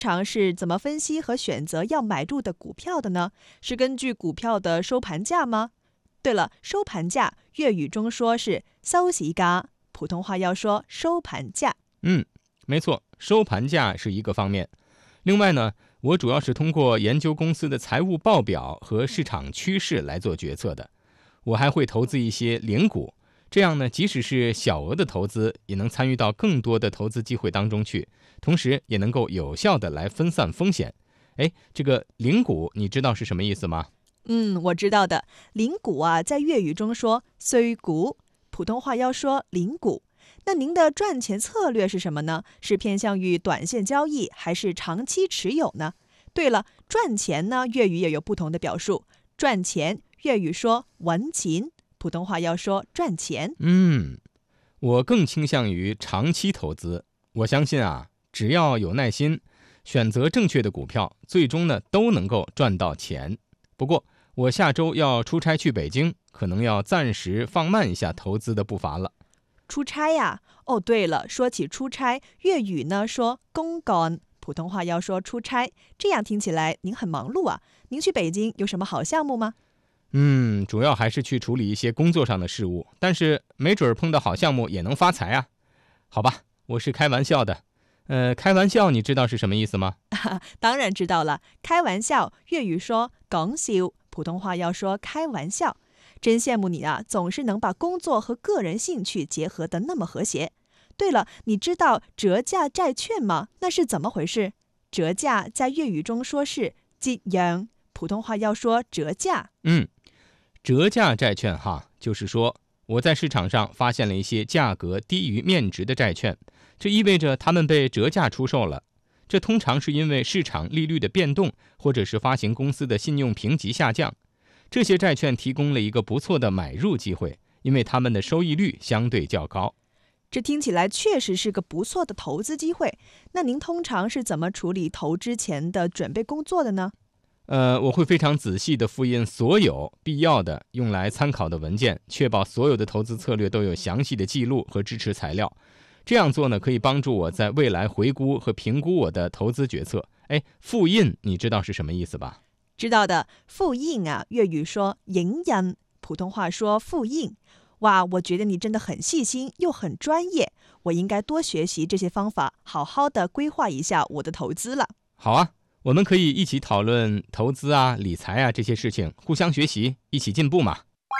常是怎么分析和选择要买入的股票的呢？是根据股票的收盘价吗？对了，收盘价粤语中说是收市價，普通话要说收盘价。 没错，收盘价是一个方面。另外呢，我主要是通过研究公司的财务报表和市场趋势来做决策的。我还会投资一些零股，这样呢，即使是小额的投资，也能参与到更多的投资机会当中去，同时也能够有效的来分散风险。这个零股你知道是什么意思吗？ 我知道的。零股啊，在粤语中说碎股，普通话要说零股。那您的赚钱策略是什么呢？是偏向于短线交易，还是长期持有呢？对了，赚钱呢，粤语也有不同的表述。赚钱，粤语说揾錢，普通话要说赚钱。 我更倾向于长期投资。我相信啊，只要有耐心，选择正确的股票，最终呢都能够赚到钱。不过我下周要出差去北京，可能要暂时放慢一下投资的步伐了。 出差呀？对了，说起出差，粤语呢说公幹，普通话要说出差。这样听起来您很忙碌啊。您去北京有什么好项目吗？ 主要还是去处理一些工作上的事务，但是没准碰到好项目也能发财啊。好吧，我是开玩笑的。开玩笑你知道是什么意思吗？ 当然知道了，开玩笑，粤语说講笑，普通话要说开玩笑。真羡慕你啊，总是能把工作和个人兴趣结合得那么和谐。对了，你知道折价债券吗？那是怎么回事？折价在粤语中说是折讓，普通话要说折价。 折价债券就是说我在市场上发现了一些价格低于面值的债券，这意味着它们被折价出售了。这通常是因为市场利率的变动，或者是发行公司的信用评级下降。这些债券提供了一个不错的买入机会，因为它们的收益率相对较高。 这听起来确实是个不错的投资机会。那您通常是怎么处理投之前的准备工作的呢？ 我会非常仔细地复印所有必要的用来参考的文件，确保所有的投资策略都有详细的记录和支持材料。这样做呢，可以帮助我在未来回顾和评估我的投资决策。复印你知道是什么意思吧？ 知道的，复印啊，粤语说影印，普通话说复印。哇，我觉得你真的很细心又很专业，我应该多学习这些方法，好好的规划一下我的投资了。 好啊，我们可以一起讨论投资啊、理财啊这些事情，互相学习，一起进步嘛。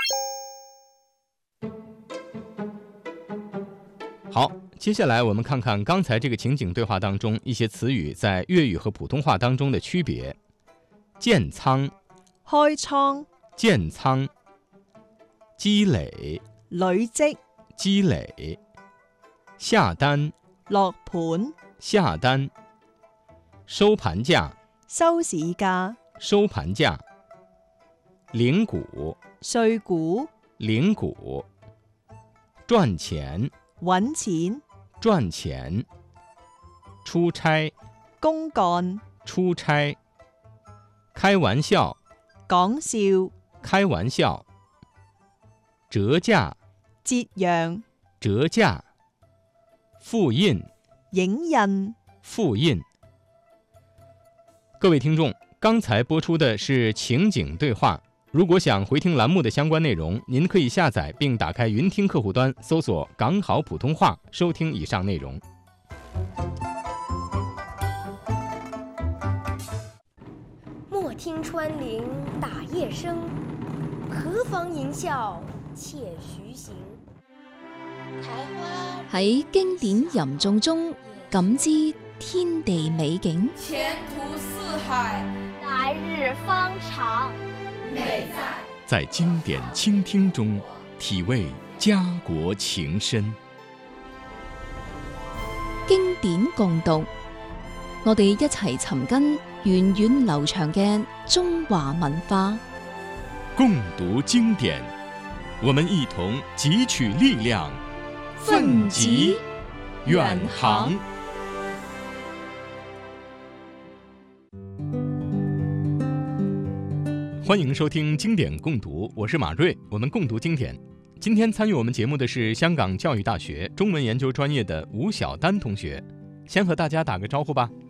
好，接下来我们看看刚才这个情景对话当中一些词语在粤语和普通话当中的区別。建倉、 開倉、 建倉、積累、 累積、 積累、下單、 落盤、 下單、收盤價、 收市價、 收盤價、零股、 碎股、 零股、賺錢、 揾錢、 賺錢、出差、 公幹、 出差、開玩笑、 講笑、 開玩笑、折價、 折讓、 折價、复印、 影印、 复印。各位听众，刚才播出的是情景对话。如果想回听栏目的相关内容，您可以下载并打开云听客户端，搜索“港好普通话”，收听以上内容。 莫听穿林打叶声，何妨吟啸且徐行。 喺經典吟誦中感知天地美景， 前途似海， 來日方長。 美在經典傾聽中體味家國情深。 經典共讀，我哋一齊尋根源遠流長嘅中華文化。 共讀經典，我們一同汲取力量，奮楫遠航。欢迎收听经典共读，我是马瑞，我们共读经典。今天参与我们节目的是香港教育大学中文研究专业的吴晓丹同学，先和大家打个招呼吧。